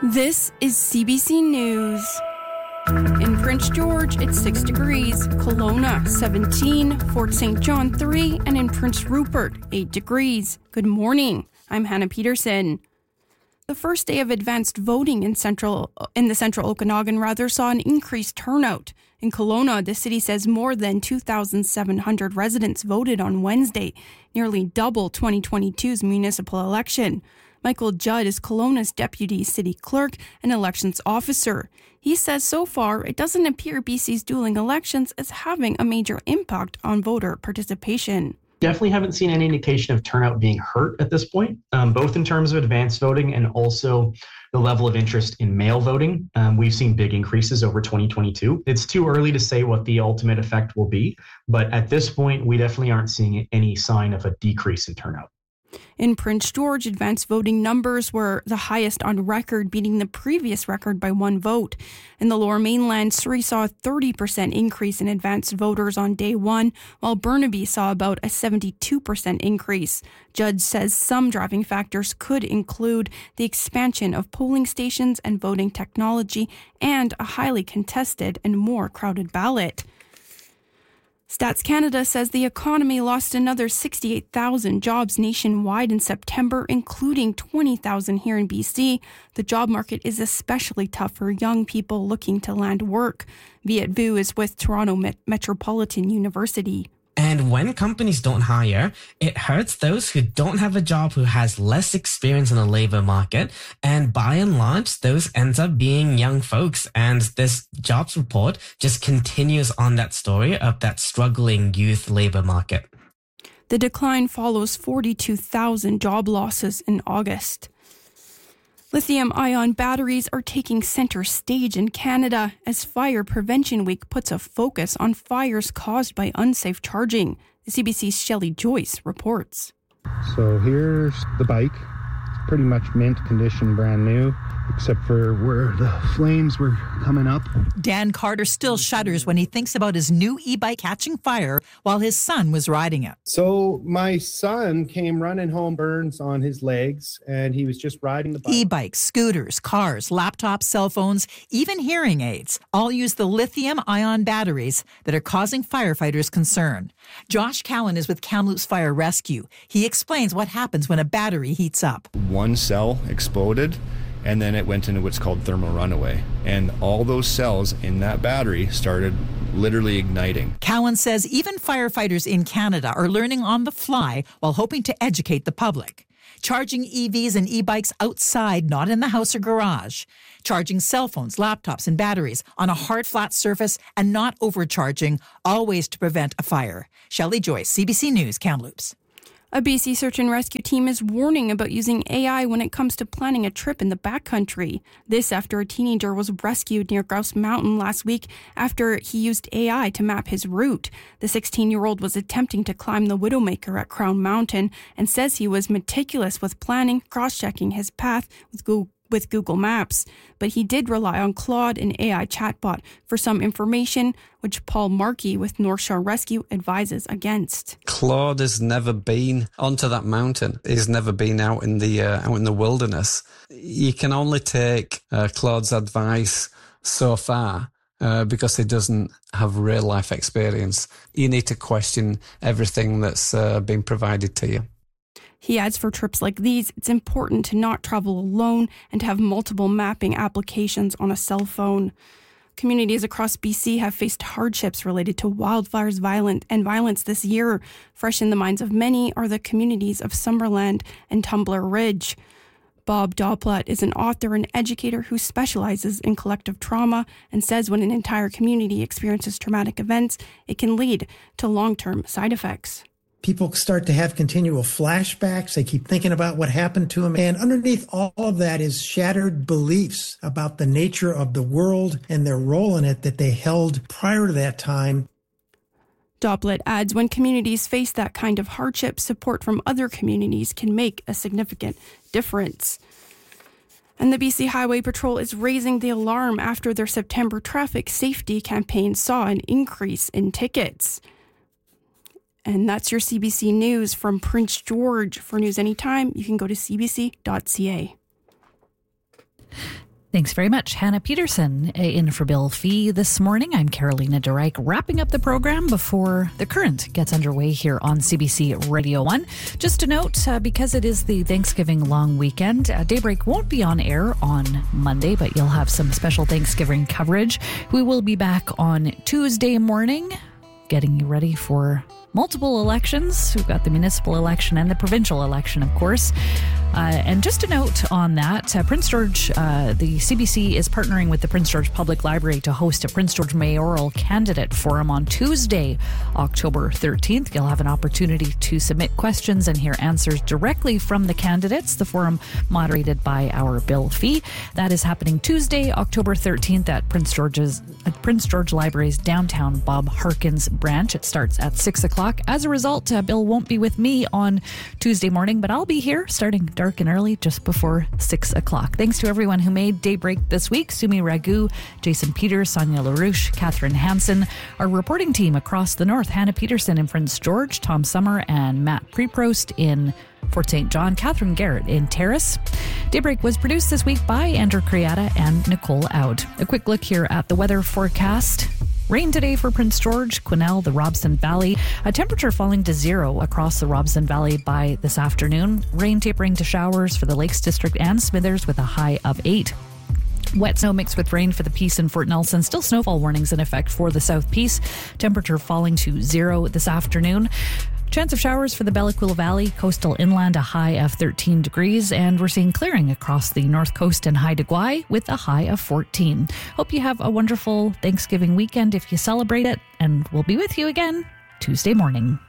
This is CBC News. In Prince George, it's 6 degrees, Kelowna 17, Fort St. John 3, and in Prince Rupert 8 degrees. Good morning. I'm Hannah Peterson. The first day of advanced voting in the central Okanagan saw an increased turnout. In Kelowna, the city says more than 2,700 residents voted on Wednesday, nearly double 2022's municipal election. Michael Judd is Kelowna's deputy city clerk and elections officer. He says so far it doesn't appear BC's dueling elections is having a major impact on voter participation. Definitely haven't seen any indication of turnout being hurt at this point, both in terms of advanced voting and also the level of interest in mail voting. We've seen big increases over 2022. It's too early to say what the ultimate effect will be, but at this point, we definitely aren't seeing any sign of a decrease in turnout. In Prince George, advanced voting numbers were the highest on record, beating the previous record by one vote. In the Lower Mainland, Surrey saw a 30% increase in advanced voters on day one, while Burnaby saw about a 72% increase. Judd says some driving factors could include the expansion of polling stations and voting technology and a highly contested and more crowded ballot. Stats Canada says the economy lost another 68,000 jobs nationwide in September, including 20,000 here in BC. The job market is especially tough for young people looking to land work. Viet Vu is with Toronto Metropolitan University. And when companies don't hire, it hurts those who don't have a job who has less experience in the labor market. And by and large, those ends up being young folks. And this jobs report just continues on that story of that struggling youth labor market. The decline follows 42,000 job losses in August. Lithium-ion batteries are taking center stage in Canada as Fire Prevention Week puts a focus on fires caused by unsafe charging. The CBC's Shelley Joyce reports. So here's the bike. It's pretty much mint condition, brand new, except for where the flames were coming up. Dan Carter still shudders when he thinks about his new e-bike catching fire while his son was riding it. So my son came running home, burns on his legs, and he was just riding the bike. E-bikes, scooters, cars, laptops, cell phones, even hearing aids all use the lithium-ion batteries that are causing firefighters concern. Josh Cowan is with Kamloops Fire Rescue. He explains what happens when a battery heats up. One cell exploded, and then it went into what's called thermal runaway. And all those cells in that battery started literally igniting. Cowan says even firefighters in Canada are learning on the fly while hoping to educate the public. Charging EVs and e-bikes outside, not in the house or garage. Charging cell phones, laptops, and batteries on a hard, flat surface and not overcharging, all ways to prevent a fire. Shelley Joyce, CBC News, Kamloops. A BC search and rescue team is warning about using AI when it comes to planning a trip in the backcountry. This after a teenager was rescued near Grouse Mountain last week after he used AI to map his route. The 16-year-old was attempting to climb the Widowmaker at Crown Mountain and says he was meticulous with planning, cross-checking his path with Google Maps. But he did rely on Claude, an AI chatbot, for some information, which Paul Markey with North Shore Rescue advises against. Claude has never been onto that mountain. He's never been out in the wilderness. You can only take Claude's advice so far because he doesn't have real life experience. You need to question everything that's been provided to you. He adds for trips like these, it's important to not travel alone and to have multiple mapping applications on a cell phone. Communities across BC have faced hardships related to wildfires violence this year. Fresh in the minds of many are the communities of Summerland and Tumbler Ridge. Bob Dopplat is an author and educator who specializes in collective trauma and says when an entire community experiences traumatic events, it can lead to long-term side effects. People start to have continual flashbacks. They keep thinking about what happened to them. And underneath all of that is shattered beliefs about the nature of the world and their role in it that they held prior to that time. Dopplet adds when communities face that kind of hardship, support from other communities can make a significant difference. And the BC Highway Patrol is raising the alarm after their September traffic safety campaign saw an increase in tickets. And that's your CBC News from Prince George. For news anytime, you can go to cbc.ca. Thanks very much, Hannah Peterson. In for Bill Fee this morning, I'm Carolina DeReich, wrapping up the program before The Current gets underway here on CBC Radio 1. Just a note, because it is the Thanksgiving long weekend, Daybreak won't be on air on Monday, but you'll have some special Thanksgiving coverage. We will be back on Tuesday morning, getting you ready for multiple elections. We've got the municipal election and the provincial election, of course. And just a note on that, Prince George, the CBC is partnering with the Prince George Public Library to host a Prince George Mayoral Candidate Forum on Tuesday, October 13th. You'll have an opportunity to submit questions and hear answers directly from the candidates. The forum moderated by our Bill Fee. That is happening Tuesday, October 13th at Prince George Library's downtown Bob Harkins branch. It starts at 6 o'clock. As a result, Bill won't be with me on Tuesday morning, but I'll be here starting dark and early just before 6 o'clock. Thanks to everyone who made Daybreak this week. Sumi Ragu, Jason Peters, Sonia LaRouche, Catherine Hansen. Our reporting team across the north, Hannah Peterson in Prince George, Tom Summer and Matt Preprost in Fort St. John, Catherine Garrett in Terrace. Daybreak was produced this week by Andrew Criata and Nicole Aud. A quick look here at the weather forecast. Rain today for Prince George, Quesnel, the Robson Valley. A temperature falling to 0 across the Robson Valley by this afternoon. Rain tapering to showers for the Lakes District and Smithers with a high of 8. Wet snow mixed with rain for the Peace and Fort Nelson. Still snowfall warnings in effect for the South Peace. Temperature falling to 0 this afternoon. Chance of showers for the Bella Coola Valley, coastal inland, a high of 13 degrees, and we're seeing clearing across the north coast and Haida Gwaii with a high of 14. Hope you have a wonderful Thanksgiving weekend if you celebrate it, and we'll be with you again Tuesday morning.